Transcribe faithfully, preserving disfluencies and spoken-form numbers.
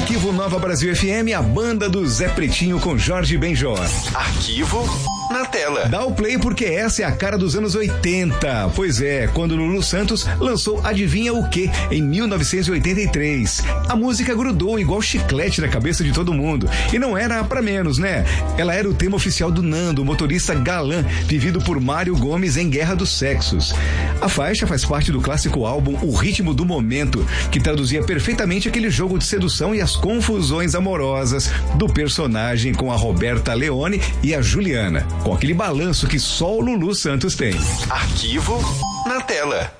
Arquivo Nova Brasil F M, a banda do Zé Pretinho com Jorge Benjor. Arquivo na tela. Dá o play porque essa é a cara dos anos oitenta. Pois é, quando Lulu Santos lançou Adivinha o Quê? Em mil novecentos e oitenta e três. A música grudou igual chiclete na cabeça de todo mundo. E não era pra menos, né? Ela era o tema oficial do Nando, motorista galã, vivido por Mário Gomes em Guerra dos Sexos. A faixa faz parte do clássico álbum O Ritmo do Momento, que traduzia perfeitamente aquele jogo de sedução e as confusões amorosas do personagem com a Roberta Leone e a Juliana, com aquele balanço que só o Lulu Santos tem. Arquivo na tela.